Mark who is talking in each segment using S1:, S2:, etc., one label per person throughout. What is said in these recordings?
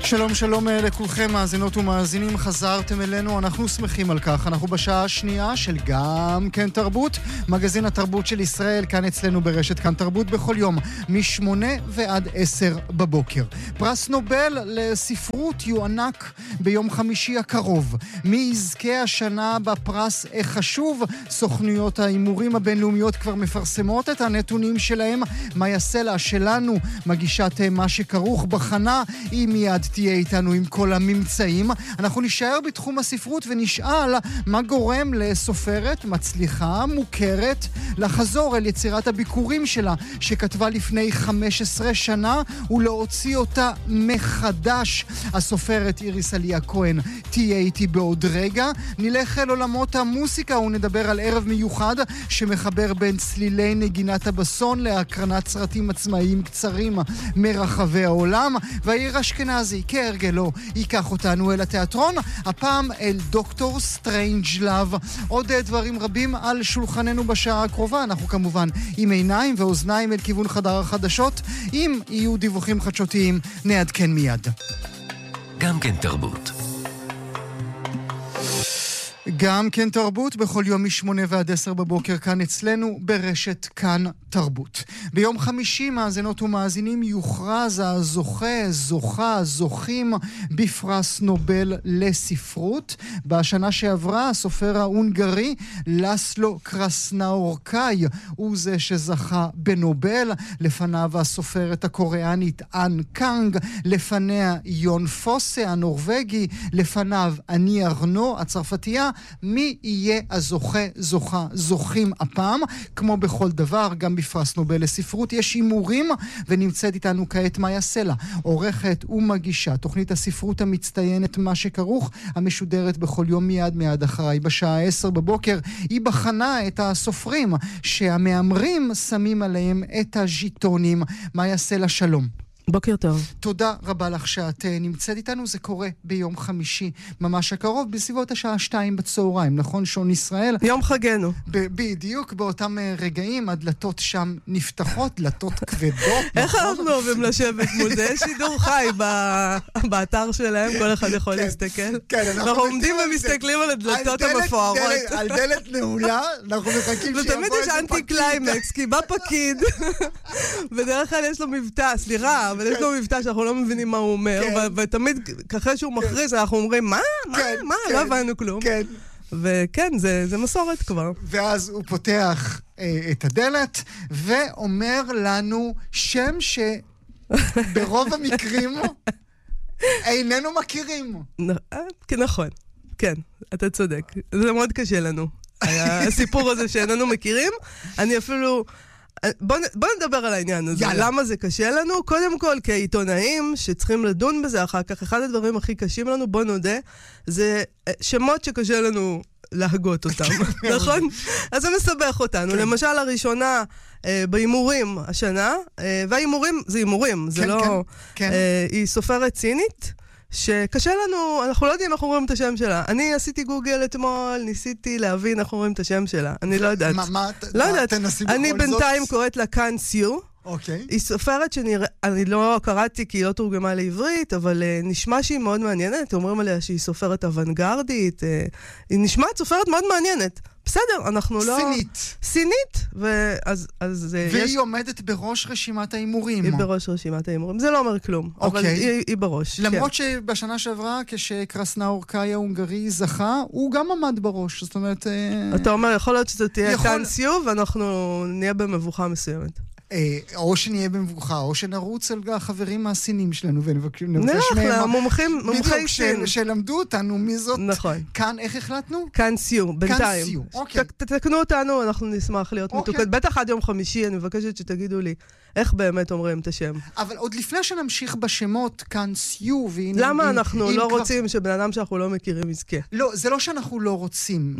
S1: שלום שלום לכולכם מאזינות ומאזינים, חזרתם אלינו, אנחנו שמחים על כך. אנחנו בשעה השנייה של גם כן תרבות, מגזין התרבות של ישראל, כאן אצלנו ברשת כאן תרבות בכל יום מ8 ועד 10 בבוקר. פרס נובל לספרות יוענק ביום חמישי הקרוב. מי יזכה השנה בפרס חשוב? סוכנויות האימורים הבינלאומיות כבר מפרסמות את הנתונים שלהם. מאיה סלע שלנו, מגישת מה שכרוך בחנה, היא מיד תהיה איתנו עם כל הממצאים. אנחנו נשאר בתחום הספרות ונשאל מה גורם לסופרת מצליחה, מוכרת, לחזור אל יצירת הביקורים שלה שכתבה לפני 15 שנה ולהוציא אותה מחדש. הסופרת איריס אליה כהן תהיה איתי בעוד רגע. נלך אל עולמות המוסיקה ונדבר על ערב מיוחד שמחבר בין צלילי נגינת הבסון להקרנת סרטים עצמאיים קצרים מרחבי העולם. והעיר אשכנזי כהרגלו ייקח אותנו אל התיאטרון, הפעם אל דוקטור סטרנג'לאב. עוד דברים רבים על שולחננו בשעה הקרובה. אנחנו כמובן עם עיניים ואוזניים אל כיוון חדר החדשות. אם יהיו דיווחים חדשותיים נעדכן מיד.
S2: גם כן תרבות.
S1: גם כן תרבות בכל יום מ8 ועד 10 בבוקר כאן אצלנו ברשת כאן תרבות. ביום חמישי מאזינות ומאזינים יוכרז זוכים בפרס נובל לספרות. בשנה שעברה הסופר ההונגרי לסלו קרסנאורקאי הוא זה שזכה בנובל, לפניו הסופרת הקוריאנית אן קאנג, לפניה יון פוסה הנורווגי, לפניו אני ארנו הצרפתייה. מי יהיה זוכים הפעם? כמו בכל דבר, גם בפרס נובל לספרות יש הימורים, ונמצאת איתנו כעת מאיה סלע, עורכת ומגישה תוכנית הספרות המצטיינת מה שכרוך, המשודרת בכל יום מיד אחריי בשעה 10 בבוקר. היא בחנה את הסופרים שהמאמרים שמים עליהם את הז'יטונים. מאיה סלע, שלום.
S3: בוקר טוב.
S1: תודה רבה לך שאת נמצאת איתנו. זה קורה ביום חמישי ממש הקרוב, בסביבות השעה 2 בצהריים, נכון? שעון ישראל.
S3: יום חגנו.
S1: בדיוק באותם רגעים, הדלתות שם נפתחות, דלתות כבדות.
S3: איך אנחנו אוהבים לשבת מול זה? יש שידור חי באתר שלהם, כל אחד יכול להסתכל. אנחנו עומדים ומסתכלים על הדלתות המפוארות.
S1: על דלת נעולה, אנחנו מחכים שיבוא
S3: ותמיד יש אנטי קליימקס, כי בא פקיד, בדרך כלל יש לו מבטא, סליחה, אבל יש לו מבטא שאנחנו לא מבינים מה הוא אומר, ותמיד אחרי שהוא מכריז אנחנו אומרים, מה? לא הבנו כלום. וכן, זה מסורת כבר.
S1: ואז הוא פותח את הדלת ואומר לנו שם שברוב המקרים איננו מכירים.
S3: נכון, כן, אתה צודק. זה מאוד קשה לנו, הסיפור הזה שאיננו מכירים. אני אפילו... בוא נדבר על העניין הזה. למה זה קשה לנו? קודם כל, כעיתונאים שצריכים לדון בזה אחר כך, אחד הדברים הכי קשים לנו, בוא נודה, זה שמות שקשה לנו להגות אותם, נכון? אז זה מסבך אותנו. למשל, הראשונה באימורים השנה, והאימורים זה אימורים, זה לא... היא סופרת צינית, שקשה לנו, אנחנו לא יודעים איך אומרים את השם שלה. אני עשיתי גוגל אתמול, ניסיתי להבין איך אומרים את השם שלה. אני לא יודעת. לא יודעת. אני בינתיים קוראת לה קאן סיו. היא סופרת שאני לא קראתי כי היא לא תורגמה לעברית, אבל נשמע שהיא מאוד מעניינת. אומרים עליה שהיא סופרת אוונגרדית. היא נשמעת סופרת מאוד מעניינת. בסדר, אנחנו לא... סינית.
S1: והיא עומדת בראש רשימת האימורים.
S3: היא בראש רשימת האימורים. זה לא אומר כלום, אבל היא בראש.
S1: למרות שבשנה שעברה, כשקרסנאורקאי ההונגרי זכה, הוא גם עמד בראש. זאת אומרת...
S3: אתה אומר, יכול להיות שזה תהיה כאן סיוב, ואנחנו נהיה במבוכה מסוימת.
S1: או שנהיה במבוכה, או שנרוץ על החברים מהסינים שלנו ונבקש
S3: מהם. מומחי סין.
S1: שלמדו אותנו מי זאת.
S3: נכון.
S1: כאן, איך החלטנו?
S3: כאן סיו, בינתיים. תתקנו אותנו, אנחנו נשמח להיות מתוקד. בטח עד יום חמישי, אני מבקשת שתגידו לי איך באמת אומרים את השם.
S1: אבל עוד לפני שנמשיך בשמות, כאן סיו,
S3: למה אנחנו לא רוצים שבן אדם שאנחנו לא מכירים יזכה?
S1: לא, זה לא שאנחנו לא רוצים.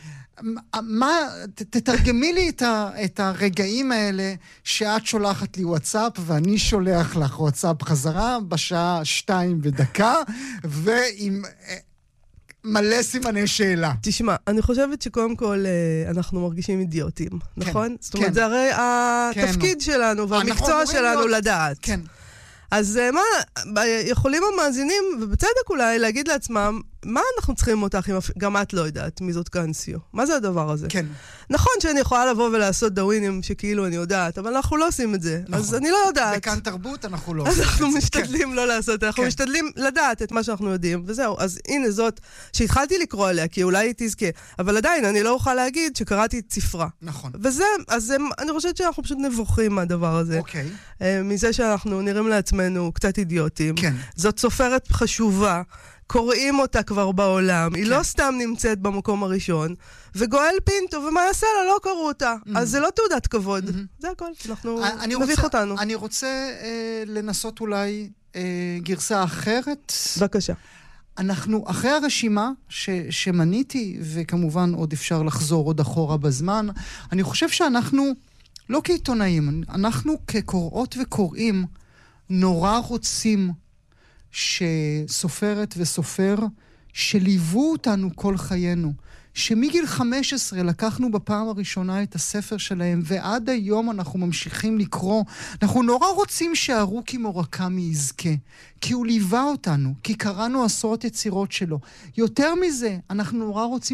S1: תתרגמי לי את הרגעים האלה שאת שולחת לי וואטסאפ ואני שולח לך וואטסאפ חזרה בשעה 2 ודקה ועם מלא סימני שאלה.
S3: תשמע, אני חושבת שקודם כל אנחנו מרגישים אידיוטים, נכון? זאת אומרת, זה הרי התפקיד שלנו והמקצוע שלנו לדעת.
S1: כן.
S3: אז מה, יכולים המאזינים, ובצדק אולי, להגיד לעצמם, מה אנחנו צריכים אותך אם גם את לא יודעת מי זאת קנסיו? מה זה הדבר הזה?
S1: כן.
S3: נכון שאני יכולה לבוא ולעשות דאווינים שכאילו אני יודעת, אבל אנחנו לא עושים את זה. נכון. אז אני לא יודעת.
S1: בכאן תרבות אנחנו לא עושים את זה.
S3: אנחנו משתדלים לא לעשות, אנחנו משתדלים לדעת את מה שאנחנו יודעים, וזהו. אז הנה זאת שהתחלתי לקרוא עליה, כי אולי היא תזכה, אבל עדיין אני לא אוכל להגיד שקראתי את ספרה.
S1: נכון.
S3: וזה, אז אני חושבת שאנחנו פשוט נבוכים מהדבר הזה.
S1: אוקיי.
S3: מזה שאנחנו נראים לעצמנו קצת אידיוטים.
S1: כן.
S3: זאת סופרת חשובה. קוראים אותה כבר בעולם, היא לא סתם נמצאת במקום הראשון, וגואל פינטו, ומה יעשה לה? לא קראו אותה. אז זה לא תעודת כבוד. זה הכל, אנחנו נביך אותנו.
S1: אני רוצה לנסות אולי גרסה אחרת.
S3: בבקשה.
S1: אנחנו, אחרי הרשימה שמניתי, וכמובן עוד אפשר לחזור עוד אחורה בזמן, אני חושב שאנחנו, לא כעיתונאים, אנחנו כקוראות וקוראים, נורא רוצים שסופרת וסופר שליוו אותנו כל חיינו, שמגיל 15 לקחנו בפעם הראשונה את הספר שלהם, ועד היום אנחנו ממשיכים לקרוא. אנחנו נורא רוצים שהרוקי מורקמי יזכה, כי הוא ליווה אותנו, כי קראנו עשרות יצירות שלו. יותר מזה, אנחנו נורא רוצים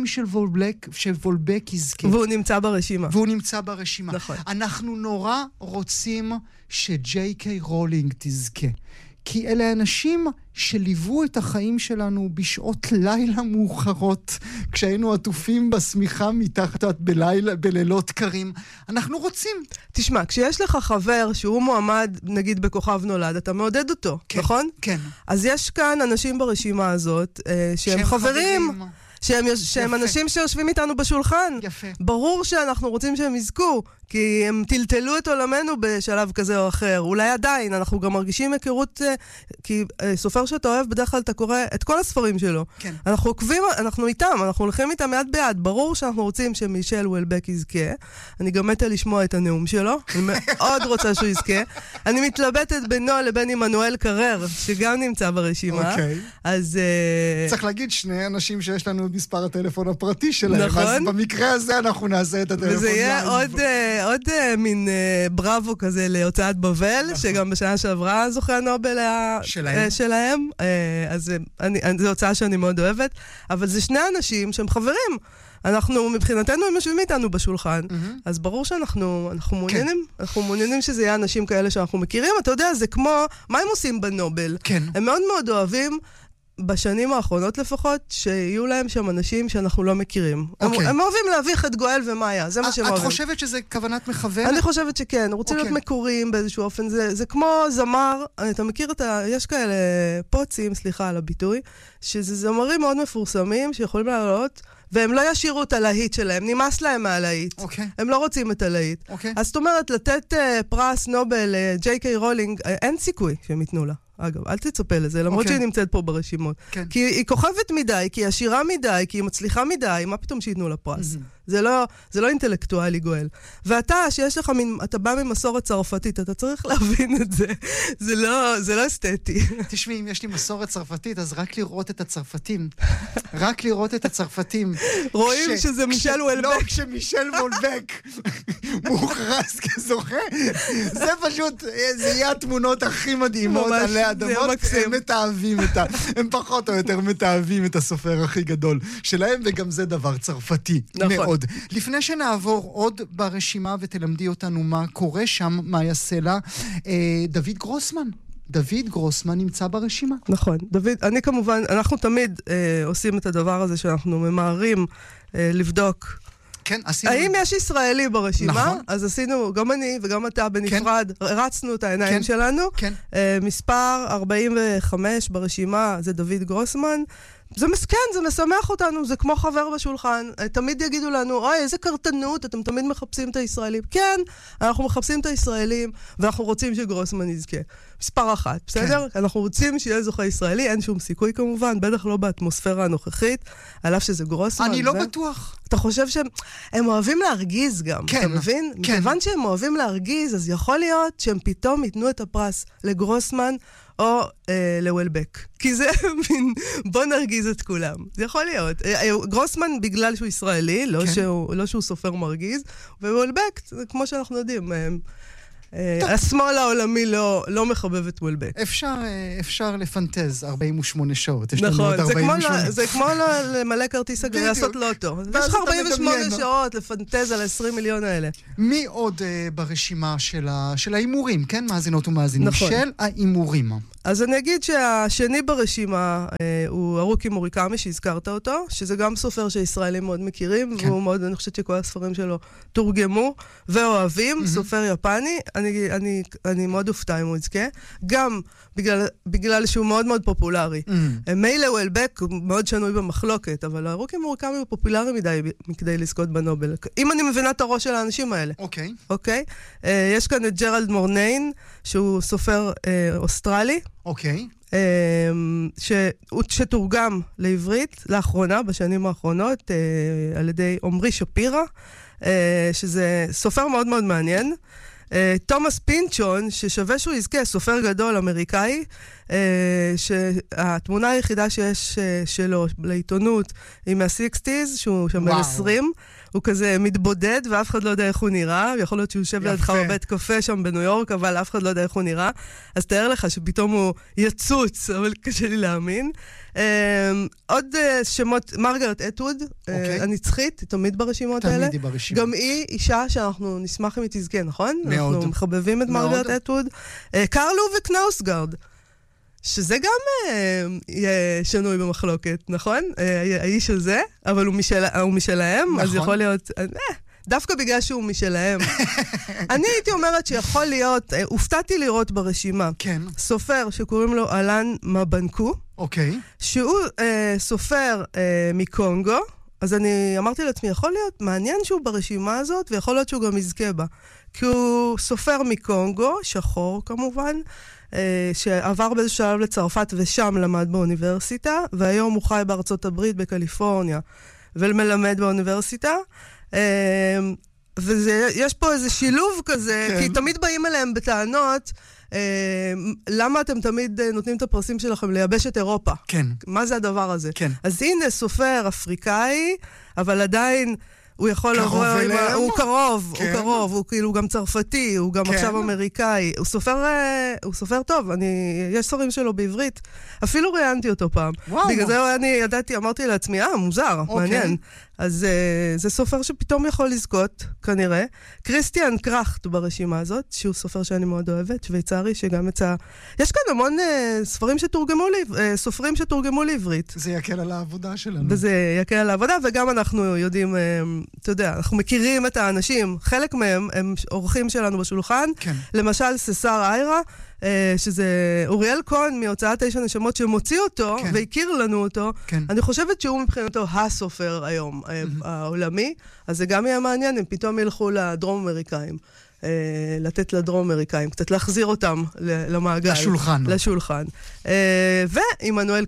S1: שוולבק יזכה.
S3: והוא נמצא ברשימה.
S1: והוא נמצא ברשימה.
S3: נכון.
S1: אנחנו נורא רוצים שג'יי קיי רולינג תזכה. כי אלה אנשים שליוו את החיים שלנו בשעות לילה מאוחרות, כשהיינו עטופים בסמיכה מתחת בלילות קרים. אנחנו רוצים.
S3: תשמע, כשיש לך חבר שהוא מועמד, נגיד בכוכב נולד, אתה מעודד אותו,
S1: כן,
S3: נכון?
S1: כן.
S3: אז יש כאן אנשים ברשימה הזאת שהם חברים. שהם אנשים שיושבים איתנו בשולחן.
S1: יפה.
S3: ברור שאנחנו רוצים שהם יזכו, כי הם טלטלו את עולמנו בשלב כזה או אחר. אולי עדיין, אנחנו גם מרגישים היכרות, כי סופר שאתה אוהב, בדרך כלל אתה קורא את כל הספרים שלו.
S1: כן.
S3: אנחנו עוקבים, אנחנו איתם, אנחנו הולכים איתם יד ביד. ברור שאנחנו רוצים שמישל וולבק יזכה. אני גם מתה לשמוע את הנאום שלו. אני מאוד רוצה שהוא יזכה. אני מתלבטת בינו לבין עמנואל קרר, שגם נמצא ברשימה.
S1: אוקיי.
S3: אז
S1: צריך להגיד, שני אנשים שיש לנו מספר הטלפון הפרטי שלהם.
S3: נכון.
S1: אז במקרה הזה אנחנו נעשה את הטלפון.
S3: וזה יהיה עוד מין בראבו כזה להוצאת בבל, שגם בשנה שעברה זוכה הנובל שלהם. אז זו הוצאה שאני מאוד אוהבת. אבל זה שני אנשים שהם חברים. אנחנו, מבחינתנו, הם יושבים איתנו בשולחן. אז ברור שאנחנו מעוניינים. אנחנו מעוניינים שזה יהיה אנשים כאלה שאנחנו מכירים. אתה יודע, זה כמו, מה הם עושים בנובל?
S1: כן.
S3: הם מאוד מאוד אוהבים, בשנים האחרונות לפחות, שיהיו להם שם אנשים שאנחנו לא מכירים. הם אוהבים להביך את גואל ומאיה, זה מה שהם אוהבים.
S1: את חושבת שזה כוונת מכוון?
S3: אני חושבת שכן, רוצים להיות מקוריים באיזשהו אופן. זה כמו זמר, אתה מכיר יש כאלה פוצים, סליחה על הביטוי, שזה זמרים מאוד מפורסמים שיכולים לעלות, והם לא ישירו את הלהיט שלהם, נמאס להם מהלהיט. הם לא רוצים את הלהיט. אז זאת אומרת, לתת פרס נובל לג'יי קיי רולינג, אין סיכוי שהם ייתנו לה. אגב, אל תצפה לזה, למרות שהיא נמצאת פה ברשימות. כי היא כוכבת מדי, כי היא עשירה מדי, כי היא מצליחה מדי, מה פתאום שיתנו לה פרס? זה לא אינטלקטואלי גואל. ואתה, שיש לך אתה בא ממסורת צרפתית, אתה צריך להבין את זה. זה לא אסתטי.
S1: תשמעי, אם יש לי מסורת צרפתית, אז רק לראות את הצרפתים. רק לראות את הצרפתים.
S3: רואים שזה מישל וולבק.
S1: לא, כשמישל וולבק מוכרז כזוכה. זה פשוט, זה יהיה התמונות הכי מדהימות עלי אדמות. הם מתאהבים הם פחות או יותר מתאהבים את הסופר הכי גדול שלהם, וגם זה דבר צרפתי. נכון. לפני שנעבור עוד ברשימה ותלמדי אותנו מה קורה שם, מה יעשה לה, דוד גרוסמן. דוד גרוסמן נמצא ברשימה.
S3: נכון. אני כמובן, אנחנו תמיד עושים את הדבר הזה שאנחנו ממהרים לבדוק.
S1: כן, עשינו...
S3: האם יש ישראלי ברשימה?
S1: נכון.
S3: אז עשינו, גם אני וגם אתה בנפרד, רצנו את העיניים שלנו.
S1: כן.
S3: מספר 45 ברשימה זה דוד גרוסמן. זה משמח אותנו, זה כמו חבר בשולחן. תמיד יגידו לנו, אוי, איזה קרטנות, אתם תמיד מחפשים את הישראלים. כן, אנחנו מחפשים את הישראלים, ואנחנו רוצים שגרוסמן יזכה. מספר 1, בסדר? כן. אנחנו רוצים שיהיה זוכה ישראלי, אין שום סיכוי כמובן, בטח לא באטמוספירה הנוכחית, על אף שזה גרוסמן.
S1: אני לא בטוח.
S3: אתה חושב שהם אוהבים להרגיז גם,
S1: כן,
S3: אתה מבין?
S1: כן.
S3: מכיוון שהם אוהבים להרגיז, אז יכול להיות שהם פתאום ייתנו את הפרס לגרוסמן, או לוולבק. כי זה מין, בוא נרגיז את כולם. זה יכול להיות. גרוסמן בגלל שהוא ישראלי, לא שהוא סופר מרגיז, ווולבק, כמו שאנחנו יודעים, השמאל העולמי לא מחבב את וולבק.
S1: אפשר לפנטז 48 שעות.
S3: נכון, זה כמו למלא כרטיס אגרי, לעשות לוטו. יש לך 48 שעות לפנטז על 20 מיליון האלה.
S1: מי עוד ברשימה של האימורים, כן? מאזינות ומאזינים.
S3: נכון.
S1: של האימורים.
S3: אז אני אגיד שהשני ברשימה הוא הרוקי מוריקמי, שהזכרת אותו, שזה גם סופר שישראלים מאוד מכירים, והוא מאוד, אני חושבת שכל הספרים שלו תורגמו ואוהבים, סופר יפני. אני מאוד אופתע אם הוא יזכה, גם בגלל שהוא מאוד מאוד פופולרי. מילא וולבק הוא מאוד שנוי במחלוקת, אבל הרוקי מוריקמי הוא פופולרי מדי מכדי לזכות בנובל. אם אני מבינה את הראש של האנשים האלה. אוקיי? יש כאן את ג'רלד מורניין, שהוא סופר אוסטרלי.
S1: אוקיי.
S3: שתורגם לעברית לאחרונה, בשנים האחרונות, על ידי עומרי שפירא, שזה סופר מאוד מאוד מעניין. תומאס פינצ'ון, ששווה שהוא יזכה, סופר גדול אמריקאי, שהתמונה היחידה שיש שלו לעיתונות היא מה-60s, שהוא שם בין 20, הוא כזה מתבודד ואף אחד לא יודע איך הוא נראה, ויכול להיות שהוא יושב לידך בבית קפה שם בניו יורק, אבל אף אחד לא יודע איך הוא נראה, אז תאר לך שפתאום הוא יצוץ, אבל קשה לי להאמין. עוד שמות, מרגרט אטווד, הנצחית, תמיד ברשימות האלה. גם היא אישה שאנחנו נשמח אם היא תזכה, נכון?
S1: מאוד.
S3: אנחנו מחבבים את מרגרט אטווד. קרל אובה קנאוסגרד, שזה גם שנוי במחלוקת, נכון? האיש הזה, אבל הוא משלהם, אז יכול להיות... דווקא בגלל שהוא משלהם. אני הייתי אומרת שיכול להיות, הופתעתי לראות ברשימה, סופר שקוראים לו אלן מבנקו, שהוא סופר מקונגו, אז אני אמרתי לעצמי, יכול להיות מעניין שהוא ברשימה הזאת, ויכול להיות שהוא גם יזכה בה. כי הוא סופר מקונגו, שחור כמובן, שעבר באיזשהו שלב לצרפת ושם למד באוניברסיטה, והיום הוא חי בארצות הברית, בקליפורניה, ומלמד באוניברסיטה. ויש פה איזה שילוב כזה, כי תמיד באים אליהם בטענות, למה אתם תמיד נותנים את הפרסים שלכם לייבש את אירופה?
S1: כן.
S3: מה זה הדבר הזה? כן. אז הנה סופר אפריקאי, אבל עדיין הוא יכול לבוא, הוא קרוב, הוא כאילו גם צרפתי, הוא גם עכשיו אמריקאי, הוא סופר טוב, יש ספרים שלו בעברית, אפילו ראיינתי אותו פעם. בגלל זה אני ידעתי, אמרתי לעצמי, מוזר, מעניין. אז זה סופר שפתאום יכול לזכות, כנראה. קריסטיאן קראכט ברשימה הזאת, שהוא סופר שאני מאוד אוהבת, שוויצרי, שגם יצא... יש כאן המון סופרים שתורגמו לעברית.
S1: זה יקל על העבודה שלנו.
S3: וזה יקל על העבודה, וגם אנחנו יודעים, אתה יודע, אנחנו מכירים את האנשים, חלק מהם הם אורחים שלנו בשולחן, למשל ססר איירה, שזה אוריאל קון מהוצאת 9 נשמות שמוציא אותו והכיר לנו אותו. אני חושבת שהוא מבחינתו הסופר היום העולמי, אז זה גם יהיה מעניין אם פתאום ילכו לדרום אמריקאים, לתת לדרום אמריקאים, קצת להחזיר אותם למעגל. לשולחן. ואימנואל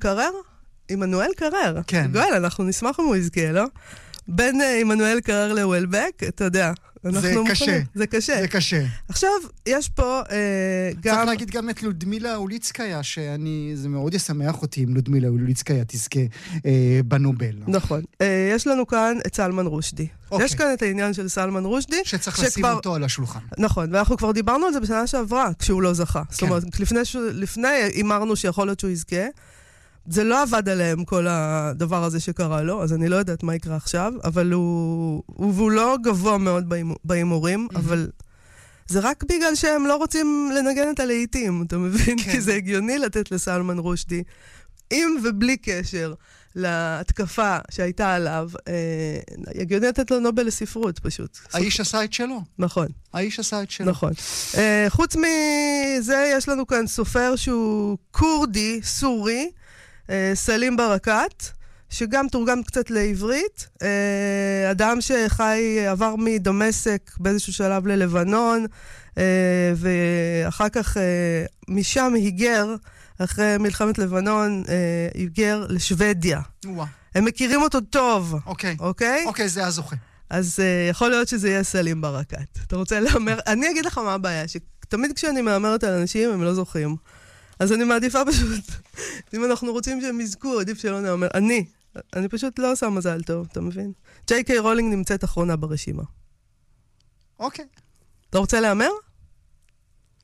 S3: קרר. גואל, אנחנו נשמח אם הוא יזכה, לא? בין אימנואל קרר לוולבק, אתה יודע. זה קשה. עכשיו, יש פה גם...
S1: צריך להגיד גם את לודמילה אוליצקיה, זה מאוד ישמח אותי אם לודמילה אוליצקיה תזכה בנובל.
S3: נכון. יש לנו כאן את סלמן רושדי. יש כאן את העניין של סלמן רושדי.
S1: שצריך לשים אותו על השולחן.
S3: נכון, ואנחנו כבר דיברנו על זה בשנה שעברה, כשהוא לא זכה. זאת אומרת, לפני אמרנו שיכול להיות שהוא יזכה, זה לא עבד עליהם כל הדבר הזה שקרה לו, אז אני לא יודעת מה יקרה עכשיו, אבל הוא לא גבוה מאוד באימורים, אבל זה רק בגלל שהם לא רוצים לנגן את הלהיטים, אתה מבין? כי זה הגיוני לתת לסלמן רושדי, עם ובלי קשר להתקפה שהייתה עליו, הגיוני לתת לו נובל לספרות פשוט.
S1: האיש עשה את שלו.
S3: נכון.
S1: האיש עשה את שלו.
S3: נכון. חוץ מזה, יש לנו כאן סופר שהוא קורדי, סורי, סלים ברקת, שגם תורגם קצת לעברית, אדם עבר מדמשק באיזשהו שלב ללבנון, ואחר כך משם היגר, אחרי מלחמת לבנון, היגר לשוודיה. הם מכירים אותו טוב.
S1: אוקיי, זה הזוכה.
S3: אז יכול להיות שזה יהיה סלים ברקת. אתה רוצה להאמר? אני אגיד לך מה הבעיה, שתמיד כשאני מאמרת על אנשים, הם לא זוכים. אז אני מעדיפה פשוט, אם אנחנו רוצים שהם יזכו, עדיף שלא נאמר. אני פשוט לא עושה מזל טוב, אתה מבין? ג'יי קיי רולינג נמצאת אחרונה ברשימה.
S1: אוקיי.
S3: אתה רוצה לאמר?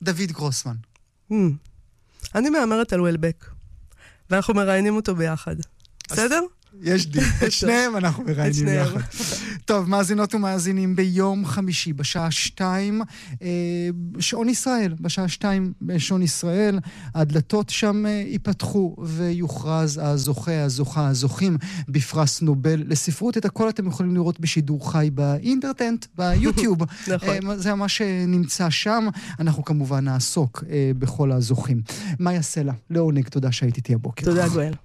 S1: דוד גרוסמן.
S3: אני מאמרת על וולבק, ואנחנו מראיינים אותו ביחד. בסדר?
S1: יש דין. את שניהם אנחנו מראיינים יחד. טוב, מאזינות ומאזינים, ביום חמישי, בשעה 2, שעון ישראל, בשעה 2 שעון ישראל, הדלתות שם ייפתחו ויוכרז הזוכים בפרס נובל לספרות. את הכל אתם יכולים לראות בשידור חי באינטרנט, ביוטיוב.
S3: נכון.
S1: זה מה שנמצא שם. אנחנו כמובן נעסוק בכל הזוכים. מאיה סלע, לעונג, תודה שהייתי איתי הבוקר.
S3: תודה גואל.